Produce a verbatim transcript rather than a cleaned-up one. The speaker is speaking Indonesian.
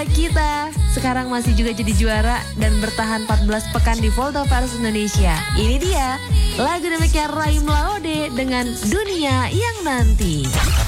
Kita sekarang masih juga jadi juara dan bertahan empat belas pekan di Volta Paris Indonesia. Ini dia lagu demikian Raim Laode dengan Dunia Yang Nanti.